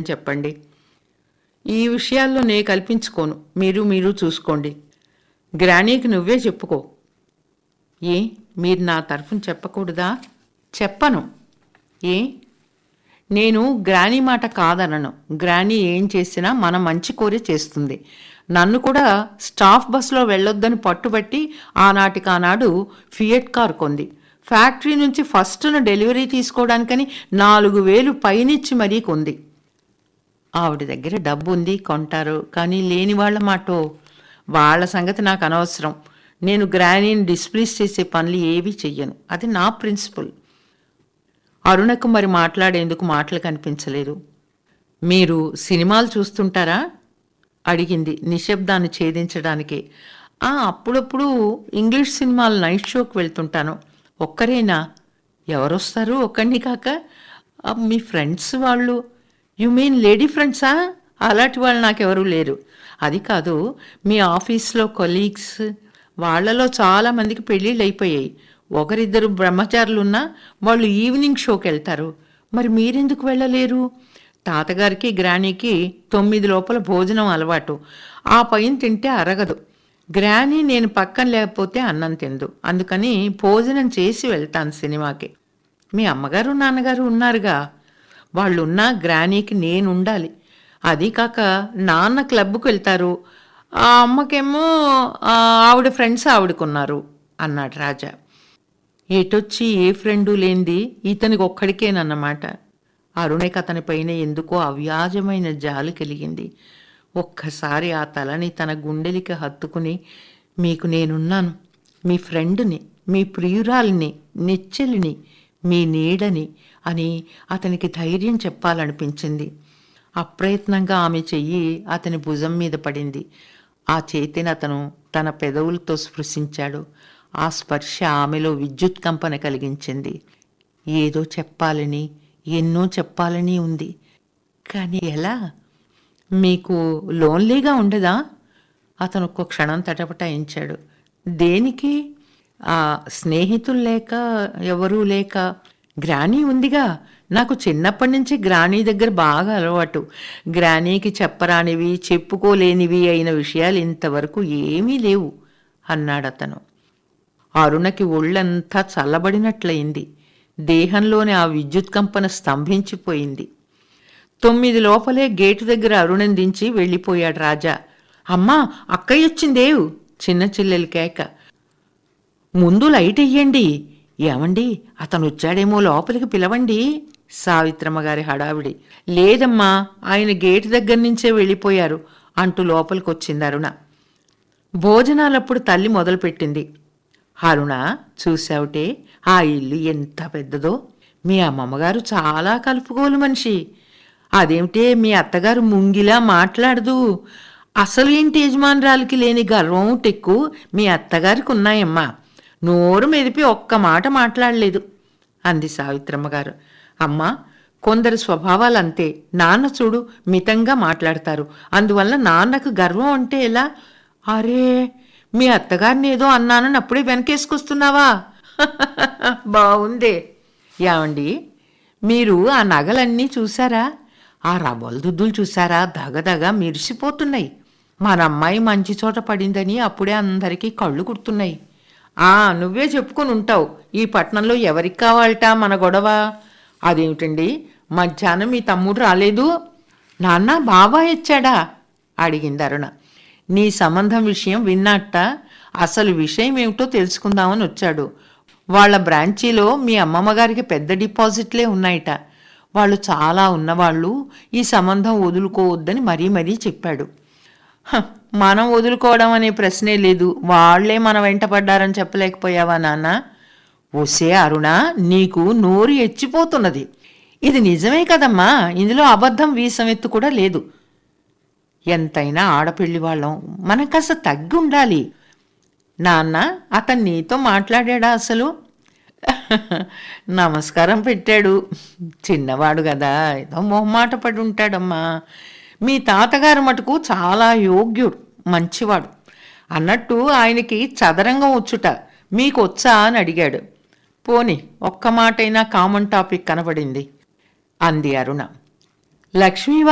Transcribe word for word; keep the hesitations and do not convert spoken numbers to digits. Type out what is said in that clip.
చెప్పండి. ఈ విషయాల్లో నే కల్పించుకోను. మీరు మీరు చూసుకోండి. గ్రానీకి నువ్వే చెప్పుకో. ఏ మీరు నా తరఫున చెప్పకూడదా? చెప్పను. ఏ నేను గ్రానీ మాట కాదనను. గ్రానీ ఏం చేసినా మన మంచి కోరి చేస్తుంది. నన్ను కూడా స్టాఫ్ బస్సులో వెళ్ళొద్దని పట్టుబట్టి ఆనాటికి ఆనాడు ఫియట్ కార్ కొంది. ఫ్యాక్టరీ నుంచి ఫస్ట్ను డెలివరీ తీసుకోవడానికని నాలుగు వేలు పైనిచ్చి మరీ కొంది. ఆవిడ దగ్గర డబ్బు ఉంది, కొంటారు. కానీ లేని వాళ్ళ మాటో, వాళ్ళ సంగతి నాకు అనవసరం. నేను గ్రానీని డిస్ప్లీస్ చేసే పనులు ఏవీ చెయ్యను. అది నా ప్రిన్సిపల్. అరుణకు మరి మాట్లాడేందుకు మాటలు కనిపించలేదు. మీరు సినిమాలు చూస్తుంటారా అడిగింది నిశ్శబ్దాన్ని ఛేదించడానికి. ఆ అప్పుడప్పుడు ఇంగ్లీష్ సినిమాలు నైట్ షోకి వెళ్తుంటాను. ఒక్కరేనా? ఎవరొస్తారు ఒక్కడిని కాక? మీ ఫ్రెండ్స్ వాళ్ళు. యు మీన్ లేడీ ఫ్రెండ్సా? అలాంటి వాళ్ళు నాకెవరూ లేరు. అది కాదు, మీ ఆఫీస్లో కొలీగ్స్ వాళ్లలో చాలామందికి పెళ్ళిళ్ళు అయిపోయాయి. ఒకరిద్దరు బ్రహ్మచారులున్నా వాళ్ళు ఈవినింగ్ షోకి వెళ్తారు. మరి మీరెందుకు వెళ్ళలేరు? తాతగారికి గ్రానీకి తొమ్మిది లోపల భోజనం అలవాటు. ఆ పైన తింటే అరగదు. గ్రానీ నేను పక్కన లేకపోతే అన్నం తిందు. అందుకని భోజనం చేసి వెళ్తాను సినిమాకి. మీ అమ్మగారు నాన్నగారు ఉన్నారుగా. వాళ్ళున్నా గ్రానీకి నేను ఉండాలి. అది కాక నాన్న క్లబ్కు వెళ్తారు. ఆ అమ్మకేమో ఆవిడ ఫ్రెండ్స్ ఆవిడకున్నారు అన్నాడు రాజా. ఎటొచ్చి ఏ ఫ్రెండు లేనిది ఇతనికి ఒక్కడికేనన్నమాట. అరుణకి అతని పైన ఎందుకో అవ్యాజమైన జాలి కలిగింది. ఒక్కసారి ఆ తలని తన గుండెలికి హత్తుకుని, మీకు నేనున్నాను, మీ ఫ్రెండుని, మీ ప్రియురాలిని, నిచ్చెలిని, మీ నీడని అని అతనికి ధైర్యం చెప్పాలనిపించింది. అప్రయత్నంగా ఆమె చెయ్యి అతని భుజం మీద పడింది. ఆ చేతిని అతను తన పెదవులతో స్పృశించాడు. ఆ స్పర్శ ఆమెలో విద్యుత్ కంపన కలిగించింది. ఏదో చెప్పాలని, ఎన్నో చెప్పాలని ఉంది. కానీ ఎలా? మీకు లోన్లీగా ఉండదా? అతను ఒక్క క్షణం తటపటాయించాడు. దేనికి? ఆ స్నేహితులు లేక, ఎవరూ లేక. గ్రానీ ఉందిగా. నాకు చిన్నప్పటి నుంచి గ్రానీ దగ్గర బాగా అలవాటు. గ్రానీకి చెప్పరానివి, చెప్పుకోలేనివి అయిన విషయాలు ఇంతవరకు ఏమీ లేవు అన్నాడతను. అరుణకి ఒళ్ళంతా చల్లబడినట్లయింది. దేహంలోని ఆ విద్యుత్ కంపన స్తంభించిపోయింది. తొమ్మిది లోపలే గేటు దగ్గర అరుణం దించి వెళ్ళిపోయాడు రాజా. అమ్మా, అక్కయ్యొచ్చిందేవు! చిన్న చెల్లెలి కేక. ముందు లైట్ ఎయ్యండి. ఏమండి, అతను వచ్చాడేమో, లోపలికి పిలవండి. సావిత్రమ్మ గారి హడావిడి. లేదమ్మా, ఆయన గేటు దగ్గర నుంచే వెళ్ళిపోయారు అంటూ లోపలికొచ్చింది అరుణ. భోజనాలప్పుడు తల్లి మొదలుపెట్టింది. అరుణ, చూసావుటే ఆ ఇల్లు ఎంత పెద్దదో. మీ అమ్మమ్మగారు చాలా కలుపుకోలు మనిషి. అదేమిటే మీ అత్తగారు ముంగిలా మాట్లాడదు. అసలు ఏంటి యజమానురాలికి లేని గర్వం టెక్కు మీ అత్తగారికి ఉన్నాయమ్మా. నోరు మెదిపి ఒక్క మాట మాట్లాడలేదు అంది సావిత్రమ్మ గారు. అమ్మా, కొందరు స్వభావాలంతే. నాన్న చూడు, మితంగా మాట్లాడతారు. అందువల్ల నాన్నకు గర్వం అంటే ఎలా? అరే, మీ అత్తగారిని ఏదో అన్నానని అప్పుడే వెనకేసుకొస్తున్నావా? బాగుందే. ఏమండి, మీరు ఆ నగలన్నీ చూసారా? ఆ రవ్వల దుద్దులు చూసారా? దగదగ మెరిసిపోతున్నాయి. మన అమ్మాయి మంచి చోట పడిందని అప్పుడే అందరికీ కళ్ళు కుడుతున్నాయి. ఆ నువ్వే చెప్పుకొని ఉంటావు, ఈ పట్నంలో ఎవరికి కావాలట మన గొడవ. అదేమిటండి, మధ్యాహ్నం మీ తమ్ముడు రాలేదు? నాన్న, బాబాయ్ వచ్చాడా అడిగింది అరుణ. నీ సంబంధం విషయం విన్నట్ట. అసలు విషయం ఏమిటో తెలుసుకుందామని వచ్చాడు. వాళ్ళ బ్రాంచీలో మీ అమ్మమ్మగారికి పెద్ద డిపాజిట్లే ఉన్నాయట. వాళ్ళు చాలా ఉన్నవాళ్ళు. ఈ సంబంధం వదులుకోవద్దని మరీ మరీ చెప్పాడు. మనం వదులుకోవడం అనే ప్రశ్నే లేదు. వాళ్లే మన వెంట పడ్డారని చెప్పలేకపోయావా నాన్న? ఒసే అరుణ, నీకు నోరు ఎచ్చిపోతున్నది. ఇది నిజమే కదమ్మా. ఇందులో అబద్ధం వీసమెత్తు కూడా లేదు. ఎంతైనా ఆడపిల్లి వాళ్ళం, మనం కాస్త తగ్గి ఉండాలి. నాన్న, అతను నీతో మాట్లాడా అసలు? నమస్కారం పెట్టాడు. చిన్నవాడు కదా, ఏదో మొహమాట పడి ఉంటాడమ్మా. మీ తాతగారు మటుకు చాలా యోగ్యుడు, మంచివాడు. అన్నట్టు ఆయనకి చదరంగం వచ్చుట మీకు వచ్చా అని అడిగాడు. పోని ఒక్క మాటైనా కామన్ టాపిక్ కనబడింది అంది అరుణ. లక్ష్మీ